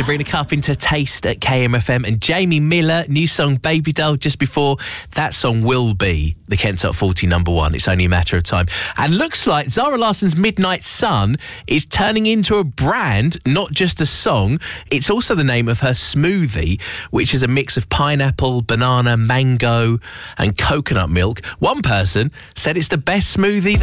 Sabrina Carpenter, Taste at KMFM, and Jamie Miller, new song Baby Doll. Just before that song will be the Kent Top 40 #1. It's only a matter of time. And looks like Zara Larsson's Midnight Sun is turning into a brand, not just a song. It's also the name of her smoothie, which is a mix of pineapple, banana, mango and coconut milk. One person said it's the best smoothie